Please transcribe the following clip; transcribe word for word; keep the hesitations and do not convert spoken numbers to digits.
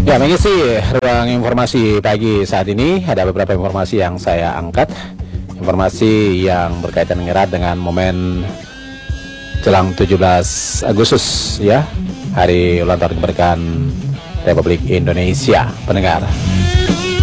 Ya, mengisi ruang informasi pagi saat ini ada beberapa informasi yang saya angkat. Informasi yang berkaitan erat dengan momen jelang tujuh belas Agustus ya, hari ulang tahun kemerdekaan Republik Indonesia, pendengar.